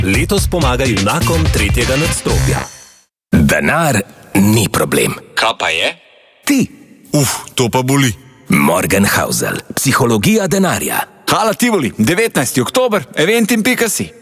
Letos pomaga junakom tretjega nadstropja. Denar ni problem. Kaj pa je? Ti. To pa boli. Morgenhausel, psihologija denarja. Hala Tivoli, 19. oktober, eventim.si.